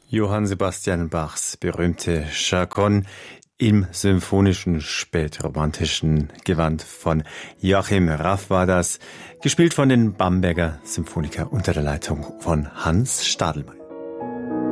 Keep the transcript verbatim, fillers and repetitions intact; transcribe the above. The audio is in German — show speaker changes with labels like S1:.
S1: Johann Sebastian Bachs berühmte Chaconne im symphonischen, spätromantischen Gewand von Joachim Raff war das, gespielt von den Bamberger Symphoniker unter der Leitung von Hans Stadelmeier.